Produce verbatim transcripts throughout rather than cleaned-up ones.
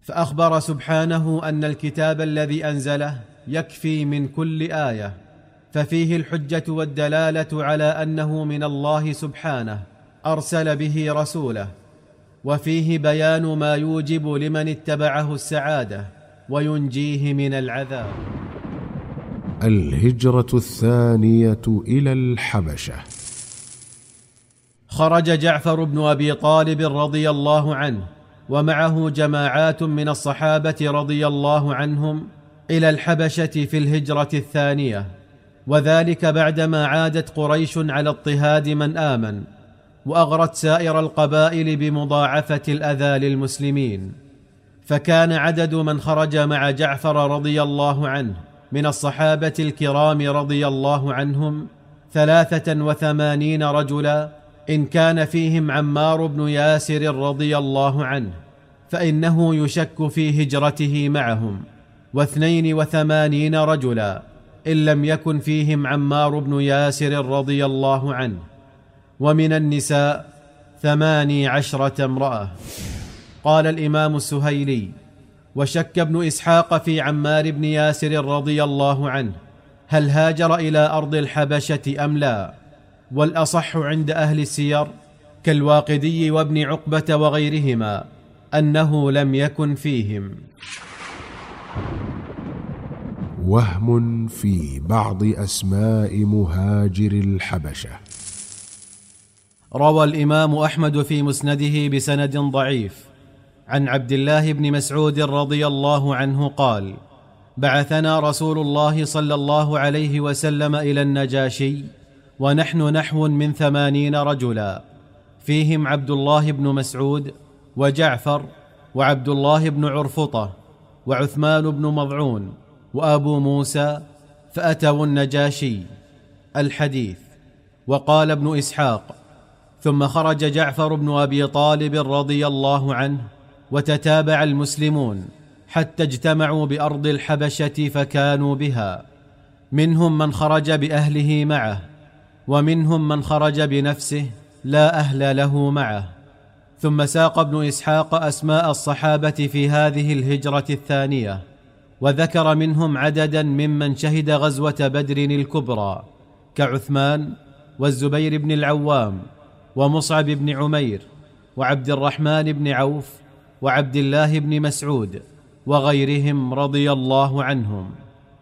فأخبر سبحانه أن الكتاب الذي أنزله يكفي من كل آية، ففيه الحجة والدلالة على أنه من الله سبحانه أرسل به رسوله، وفيه بيان ما يوجب لمن اتبعه السعادة وينجيه من العذاب. الهجرة الثانية إلى الحبشة. خرج جعفر بن أبي طالب رضي الله عنه ومعه جماعات من الصحابة رضي الله عنهم إلى الحبشة في الهجرة الثانية، وذلك بعدما عادت قريش على اضطهاد من آمن، وأغرت سائر القبائل بمضاعفة الأذى للمسلمين. فكان عدد من خرج مع جعفر رضي الله عنه من الصحابة الكرام رضي الله عنهم ثلاثة وثمانين رجلا، إن كان فيهم عمار بن ياسر رضي الله عنه فإنه يشك في هجرته معهم، واثنين وثمانين رجلا إن لم يكن فيهم عمار بن ياسر رضي الله عنه، ومن النساء ثماني عشرة امرأة. قال الإمام السهيلي: وشك ابن إسحاق في عمار بن ياسر رضي الله عنه هل هاجر إلى أرض الحبشة أم لا، والأصح عند أهل السير كالواقدي وابن عقبة وغيرهما أنه لم يكن فيهم. وهم في بعض أسماء مهاجر الحبشة. روى الإمام أحمد في مسنده بسند ضعيف عن عبد الله بن مسعود رضي الله عنه قال: بعثنا رسول الله صلى الله عليه وسلم إلى النجاشي ونحن نحو من ثمانين رجلا، فيهم عبد الله بن مسعود وجعفر وعبد الله بن عرفطة وعثمان بن مضعون وأبو موسى، فأتوا النجاشي. الحديث. وقال ابن إسحاق: ثم خرج جعفر بن أبي طالب رضي الله عنه وتتابع المسلمون حتى اجتمعوا بأرض الحبشة فكانوا بها، منهم من خرج بأهله معه، ومنهم من خرج بنفسه لا أهل له معه. ثم ساق ابن إسحاق أسماء الصحابة في هذه الهجرة الثانية، وذكر منهم عددا ممن شهد غزوة بدر الكبرى كعثمان والزبير بن العوام ومصعب بن عمير وعبد الرحمن بن عوف وعبد الله بن مسعود وغيرهم رضي الله عنهم.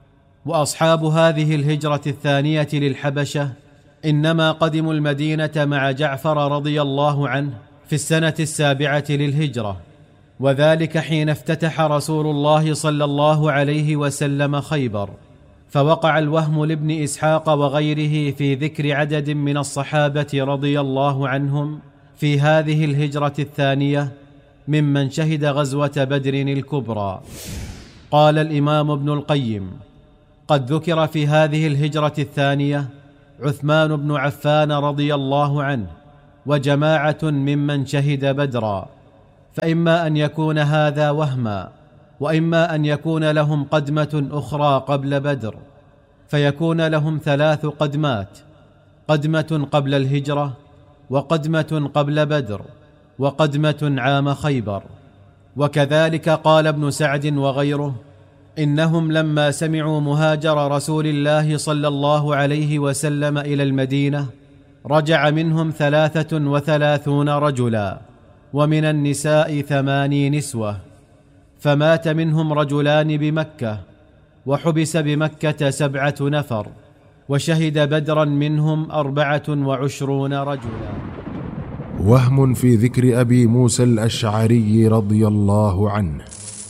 وأصحاب هذه الهجرة الثانية للحبشة إنما قدموا المدينة مع جعفر رضي الله عنه في السنة السابعة للهجرة، وذلك حين افتتح رسول الله صلى الله عليه وسلم خيبر، فوقع الوهم لابن إسحاق وغيره في ذكر عدد من الصحابة رضي الله عنهم في هذه الهجرة الثانية ممن شهد غزوة بدر الكبرى. قال الإمام ابن القيم: قد ذكر في هذه الهجرة الثانية عثمان بن عفان رضي الله عنه وجماعة ممن شهد بدرا، فإما أن يكون هذا وهما، وإما أن يكون لهم قدمة أخرى قبل بدر، فيكون لهم ثلاث قدمات: قدمة قبل الهجرة، وقدمة قبل بدر، وقدمة عام خيبر. وكذلك قال ابن سعد وغيره: إنهم لما سمعوا مهاجر رسول الله صلى الله عليه وسلم إلى المدينة رجع منهم ثلاثة وثلاثون رجلا، ومن النساء ثماني نسوة، فمات منهم رجلان بمكة، وحبس بمكة سبعة نفر، وشهد بدرا منهم أربعة وعشرون رجلا. وهم في ذكر أبي موسى الأشعري رضي الله عنه.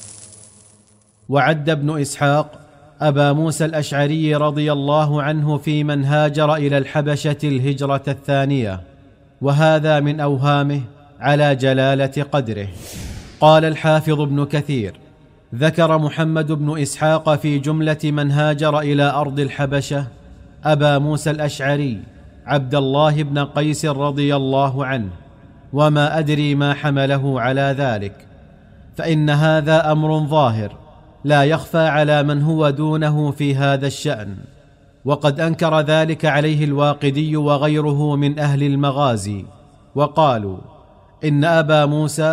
وعد ابن إسحاق أبا موسى الأشعري رضي الله عنه في من هاجر إلى الحبشة الهجرة الثانية، وهذا من أوهامه على جلالة قدره. قال الحافظ ابن كثير: ذكر محمد بن إسحاق في جملة من هاجر إلى أرض الحبشة أبا موسى الأشعري عبد الله بن قيس رضي الله عنه، وما أدري ما حمله على ذلك، فإن هذا أمر ظاهر لا يخفى على من هو دونه في هذا الشأن، وقد أنكر ذلك عليه الواقدي وغيره من أهل المغازي، وقالوا إن أبا موسى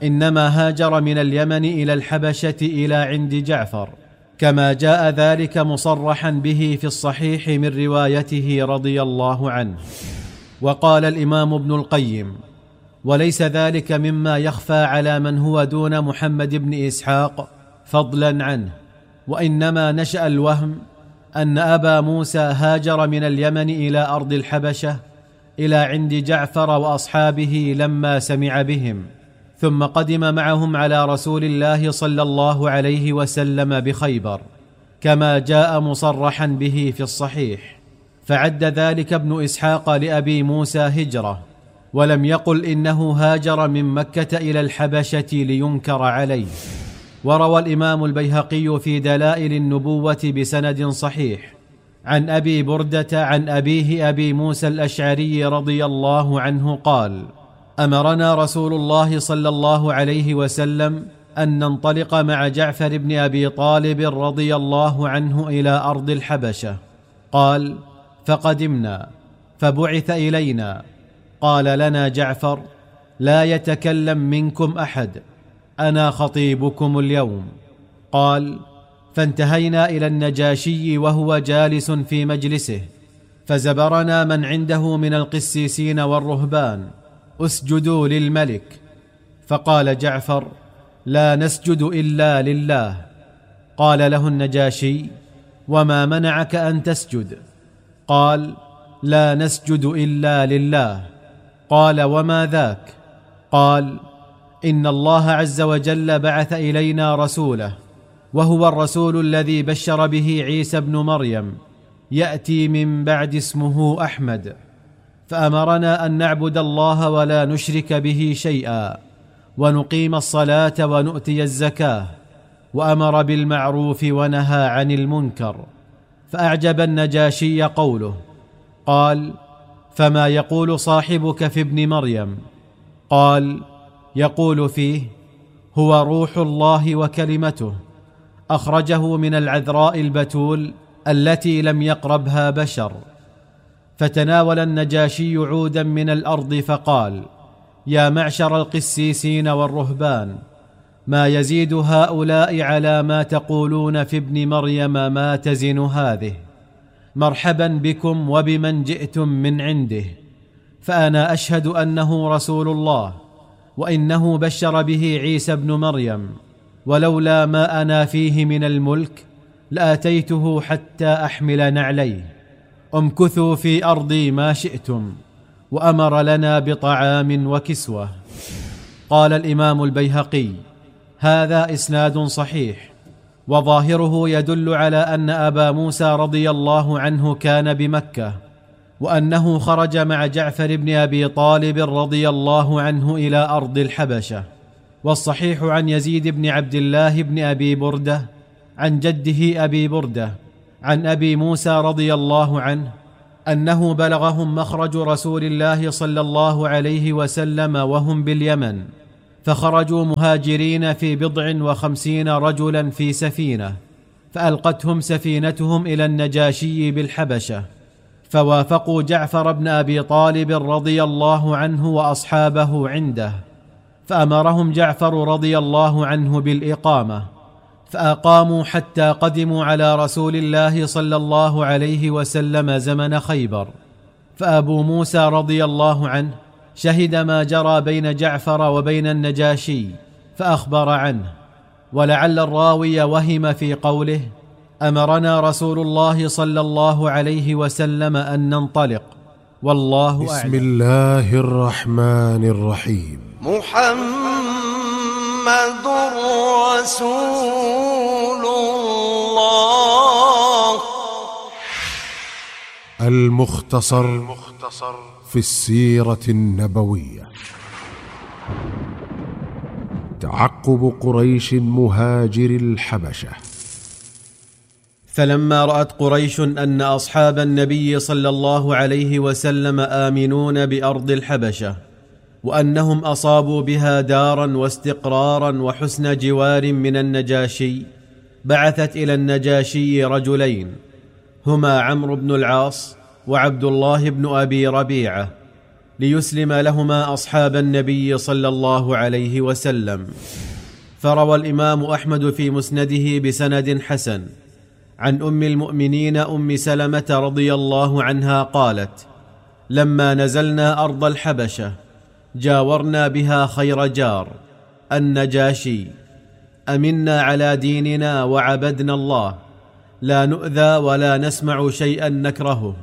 إنما هاجر من اليمن إلى الحبشة إلى عند جعفر، كما جاء ذلك مصرحا به في الصحيح من روايته رضي الله عنه. وقال الإمام ابن القيم: وليس ذلك مما يخفى على من هو دون محمد بن إسحاق فضلا عنه، وإنما نشأ الوهم أن أبا موسى هاجر من اليمن إلى أرض الحبشة إلى عند جعفر وأصحابه لما سمع بهم، ثم قدم معهم على رسول الله صلى الله عليه وسلم بخيبر، كما جاء مصرحا به في الصحيح، فعد ذلك ابن إسحاق لأبي موسى هجرة، ولم يقل إنه هاجر من مكة إلى الحبشة لينكر عليه. وروى الإمام البيهقي في دلائل النبوة بسند صحيح عن أبي بردة عن أبيه أبي موسى الأشعري رضي الله عنه قال: أمرنا رسول الله صلى الله عليه وسلم أن ننطلق مع جعفر بن أبي طالب رضي الله عنه إلى أرض الحبشة. قال: فقدمنا، فبعث إلينا، قال لنا جعفر: لا يتكلم منكم أحد، أنا خطيبكم اليوم. قال: فانتهينا إلى النجاشي وهو جالس في مجلسه، فزبرنا من عنده من القسيسين والرهبان: اسجدوا للملك. فقال جعفر: لا نسجد إلا لله. قال له النجاشي: وما منعك أن تسجد؟ قال: لا نسجد إلا لله. قال: وما ذاك؟ قال: إن الله عز وجل بعث إلينا رسوله، وهو الرسول الذي بشر به عيسى ابن مريم، يأتي من بعد اسمه أحمد، فأمرنا أن نعبد الله ولا نشرك به شيئا، ونقيم الصلاة ونؤتي الزكاة، وأمر بالمعروف ونهى عن المنكر. فأعجب النجاشي قوله. قال: فما يقول صاحبك في ابن مريم؟ قال: يقول فيه: هو روح الله وكلمته، أخرجه من العذراء البتول التي لم يقربها بشر. فتناول النجاشي عودا من الأرض فقال: يا معشر القسيسين والرهبان، ما يزيد هؤلاء على ما تقولون في ابن مريم ما تزن هذه. مرحبا بكم وبمن جئتم من عنده، فأنا أشهد أنه رسول الله، وإنه بشر به عيسى ابن مريم، ولولا ما أنا فيه من الملك لآتيته حتى أحمل نعليه. امكثوا في أرضي ما شئتم، وأمر لنا بطعام وكسوة. قال الإمام البيهقي: هذا إسناد صحيح، وظاهره يدل على أن أبا موسى رضي الله عنه كان بمكة، وأنه خرج مع جعفر بن أبي طالب رضي الله عنه إلى أرض الحبشة. والصحيح عن يزيد بن عبد الله بن أبي بردة عن جده أبي بردة عن أبي موسى رضي الله عنه أنه بلغهم مخرج رسول الله صلى الله عليه وسلم وهم باليمن، فخرجوا مهاجرين في بضع وخمسين رجلا في سفينة، فألقتهم سفينتهم إلى النجاشي بالحبشة، فوافقوا جعفر بن أبي طالب رضي الله عنه وأصحابه عنده، فأمرهم جعفر رضي الله عنه بالإقامة، فأقاموا حتى قدموا على رسول الله صلى الله عليه وسلم زمن خيبر. فأبو موسى رضي الله عنه شهد ما جرى بين جعفر وبين النجاشي فأخبر عنه. ولعل الراوي وهم في قوله: أمرنا رسول الله صلى الله عليه وسلم أن ننطلق، والله أعلم. بسم الله الرحمن الرحيم. محمد رسول الله. المختصر في السيرة النبوية. تعقب قريش مهاجر الحبشة. فلما رأت قريش أن أصحاب النبي صلى الله عليه وسلم آمنون بأرض الحبشة، وأنهم أصابوا بها دارا واستقرارا وحسن جوار من النجاشي، بعثت إلى النجاشي رجلين هما عمرو بن العاص وعبد الله بن أبي ربيعة، ليسلم لهما أصحاب النبي صلى الله عليه وسلم. فروى الإمام أحمد في مسنده بسند حسن عن أم المؤمنين أم سلمة رضي الله عنها قالت: لما نزلنا أرض الحبشة جاورنا بها خير جار النجاشي، أمنا على ديننا وعبدنا الله، لا نؤذى ولا نسمع شيئا نكرهه.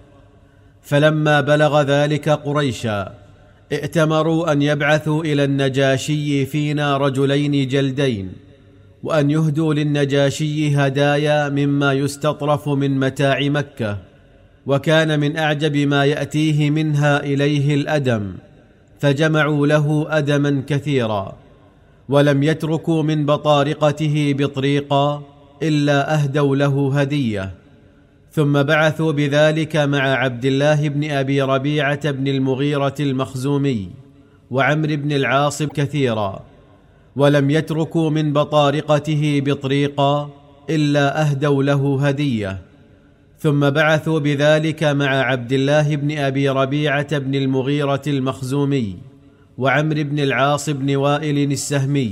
فلما بلغ ذلك قريشا ائتمروا أن يبعثوا إلى النجاشي فينا رجلين جلدين، وأن يهدوا للنجاشي هدايا مما يستطرف من متاع مكة، وكان من أعجب ما يأتيه منها إليه الأدم، فجمعوا له أدما كثيرا، ولم يتركوا من بطارقته بطريقا إلا أهدوا له هدية. ثم بعثوا بذلك مع عبد الله بن أبي ربيعة بن المغيرة المخزومي وعمرو بن العاص كثيرا، ولم يتركوا من بطارقته بطريقا إلا أهدوا له هدية. ثم بعثوا بذلك مع عبد الله بن أبي ربيعة بن المغيرة المخزومي وعمرو بن العاص بن وائل السهمي،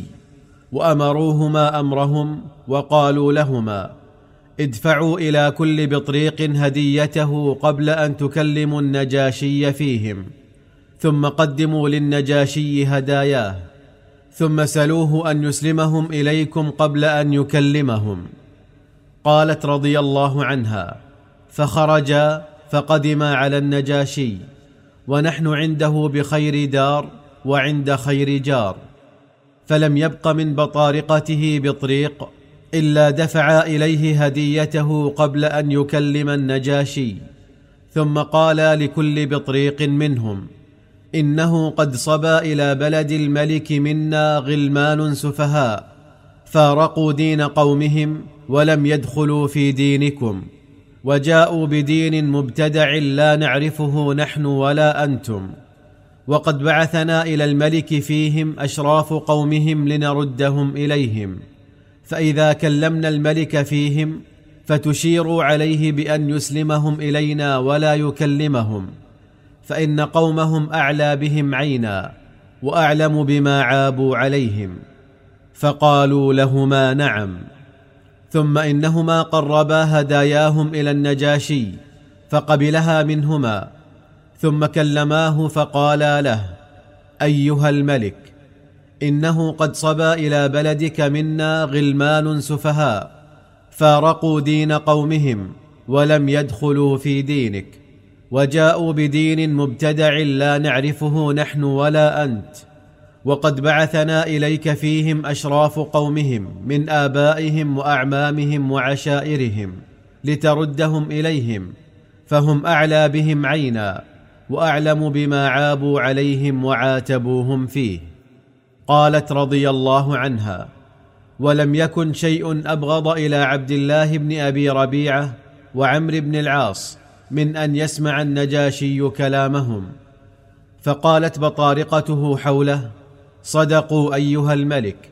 وأمروهما أمرهم وقالوا لهما: ادفعوا إلى كل بطريق هديته قبل أن تكلموا النجاشي فيهم، ثم قدموا للنجاشي هداياه، ثم سلوه أن يسلمهم إليكم قبل أن يكلمهم. قالت رضي الله عنها: فخرجا فقدما على النجاشي ونحن عنده بخير دار وعند خير جار، فلم يبق من بطارقته بطريق إلا دفعا إليه هديته قبل أن يكلم النجاشي، ثم قالا لكل بطريق منهم: إنه قد صبا إلى بلد الملك منا غلمان سفهاء فارقوا دين قومهم ولم يدخلوا في دينكم، وجاءوا بدين مبتدع لا نعرفه نحن ولا أنتم، وقد بعثنا إلى الملك فيهم أشراف قومهم لنردهم إليهم، فإذا كلمنا الملك فيهم فتشيروا عليه بأن يسلمهم إلينا ولا يكلمهم، فإن قومهم أعلى بهم عينا وأعلم بما عابوا عليهم. فقالوا لهما: نعم. ثم إنهما قربا هداياهم إلى النجاشي فقبلها منهما، ثم كلماه فقالا له: أيها الملك، إنه قد صبا إلى بلدك منا غلمان سفهاء فارقوا دين قومهم ولم يدخلوا في دينك، وجاءوا بدين مبتدع لا نعرفه نحن ولا أنت، وقد بعثنا إليك فيهم أشراف قومهم من آبائهم وأعمامهم وعشائرهم لتردهم إليهم، فهم أعلى بهم عينا وأعلم بما عابوا عليهم وعاتبوهم فيه. قالت رضي الله عنها: ولم يكن شيء أبغض إلى عبد الله بن أبي ربيعة وعمرو بن العاص من أن يسمع النجاشي كلامهم. فقالت بطارقته حوله: صدقوا أيها الملك،